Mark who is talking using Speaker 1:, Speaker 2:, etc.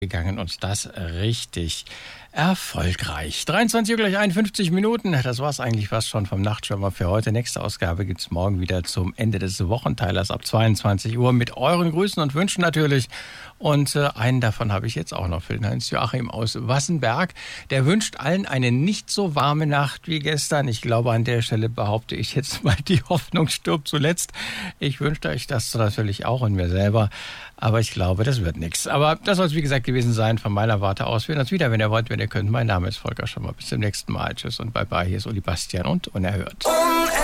Speaker 1: gegangen und das richtig erfolgreich. 23 Uhr gleich 51 Minuten. Das war es eigentlich fast schon vom Nachtschwimmer für heute. Nächste Ausgabe gibt es morgen wieder zum Ende des Wochenteilers ab 22 Uhr mit euren Grüßen und Wünschen natürlich. Und einen davon habe ich jetzt auch noch für den Heinz-Joachim aus Wassenberg. Der wünscht allen eine nicht so warme Nacht wie gestern. Ich glaube, an der Stelle behaupte ich jetzt mal, die Hoffnung stirbt zuletzt. Ich wünsche euch das natürlich auch und mir selber. Aber ich glaube, das wird nichts. Aber das soll es, wie gesagt, gewesen sein von meiner Warte aus. Wir hören uns wieder, wenn ihr wollt, wenn ihr könnt. Mein Name ist Volker Schommer. Bis zum nächsten Mal. Tschüss und bye bye. Hier ist Uli Bastian und Unerhört.